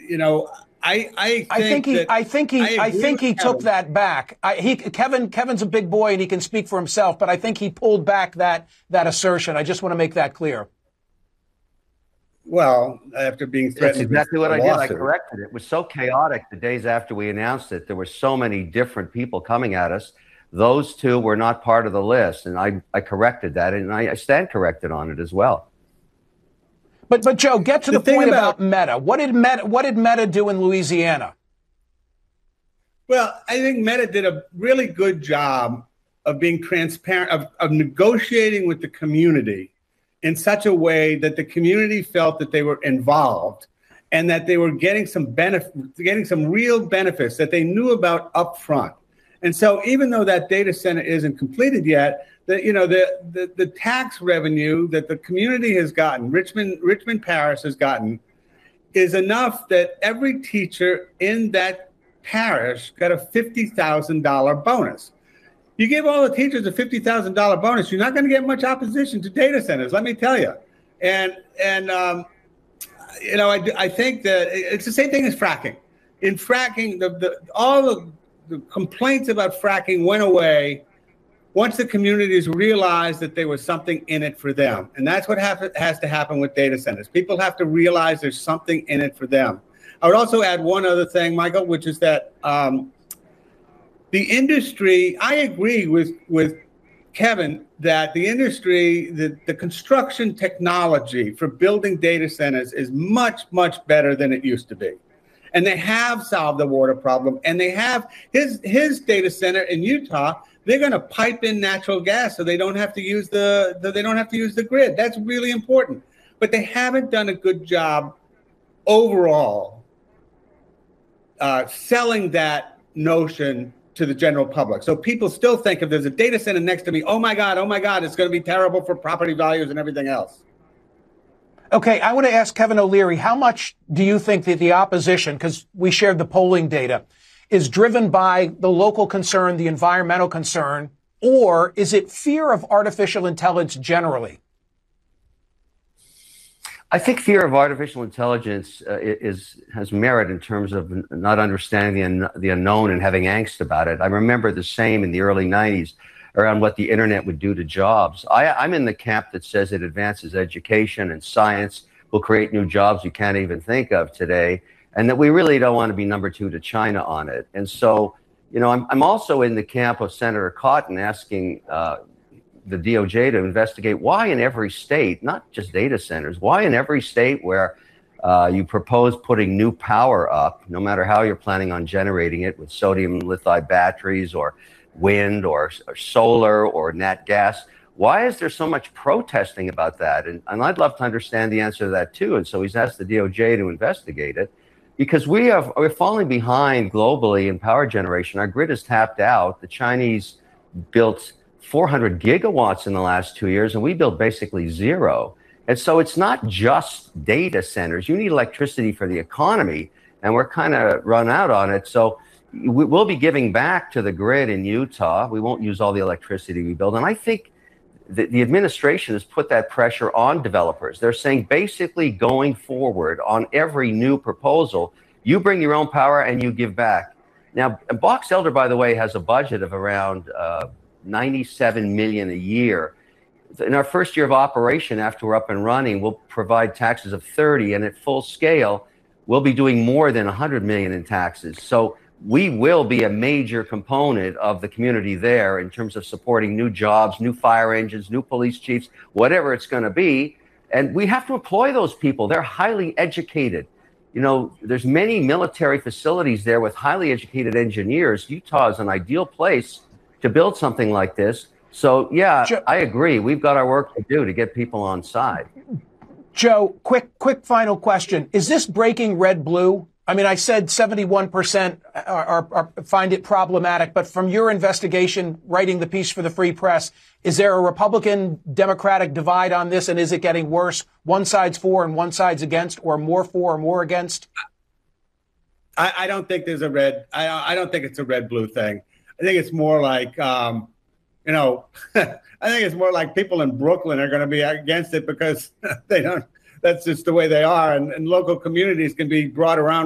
you know, I think he took that back. Kevin's a big boy and he can speak for himself, but I think he pulled back that assertion. I just want to make that clear. Well, after being threatened, that's exactly what I did. I corrected it. It was so chaotic the days after we announced it. There were so many different people coming at us. Those two were not part of the list, and I corrected that, and I stand corrected on it as well. But Joe, get to the point about Meta. What did Meta do in Louisiana? Well, I think Meta did a really good job of being transparent, of negotiating with the community in such a way that the community felt that they were involved and that they were getting some real benefits that they knew about up front. And so even though that data center isn't completed yet, the tax revenue that the community has gotten, Richmond Parish has gotten, is enough that every teacher in that parish got a $50,000 bonus. You give all the teachers a $50,000 bonus, you're not going to get much opposition to data centers, let me tell you. I think that it's the same thing as fracking. In fracking, all the complaints about fracking went away once the communities realized that there was something in it for them. And that's what has to happen with data centers. People have to realize there's something in it for them. I would also add one other thing, Michael, which is that the industry, I agree with Kevin that the industry, the construction technology for building data centers is much, much better than it used to be. And they have solved the water problem. And they have his data center in Utah. They're going to pipe in natural gas so they don't have to use the grid. That's really important. But they haven't done a good job overall selling that notion to the general public. So people still think if there's a data center next to me, oh my God, it's going to be terrible for property values and everything else. Okay, I want to ask Kevin O'Leary, how much do you think that the opposition, because we shared the polling data, is driven by the local concern, the environmental concern, or is it fear of artificial intelligence generally? I think fear of artificial intelligence has merit in terms of not understanding the unknown and having angst about it. I remember the same in the early 90s around what the internet would do to jobs. I'm in the camp that says it advances education and science, will create new jobs you can't even think of today, and that we really don't want to be number two to China on it. And so, I'm also in the camp of Senator Cotton asking the DOJ to investigate why in every state, not just data centers, why in every state where you propose putting new power up, no matter how you're planning on generating it with sodium lithium batteries or wind or solar or nat gas, why is there so much protesting about that? And I'd love to understand the answer to that too. And so he's asked the DOJ to investigate it because we're falling behind globally in power generation. Our grid is tapped out. The Chinese built 400 gigawatts in the last 2 years, and we built basically zero. And so it's not just data centers. You need electricity for the economy, and we're kind of run out on it. So we'll be giving back to the grid in Utah. We won't use all the electricity we build. And I think the administration has put that pressure on developers. They're saying basically going forward on every new proposal, you bring your own power and you give back. Now, Box Elder, by the way, has a budget of around $97 million a year. In our first year of operation, after we're up and running, we'll provide taxes of 30, and at full scale, we'll be doing more than 100 million in taxes. So we will be a major component of the community there in terms of supporting new jobs, new fire engines, new police chiefs, whatever it's going to be. And we have to employ those people. They're highly educated. There's many military facilities there with highly educated engineers. Utah is an ideal place to build something like this. So, yeah, Joe, I agree. We've got our work to do to get people on side. Joe, quick final question. Is this breaking red-blue? I mean, I said 71% find it problematic, but from your investigation, writing the piece for the Free Press, is there a Republican-Democratic divide on this, and is it getting worse? One side's for and one side's against, or more for or more against? I don't think there's I don't think it's a red-blue thing. I think it's more like, I think it's more like people in Brooklyn are going to be against it because they don't, that's just the way they are. And local communities can be brought around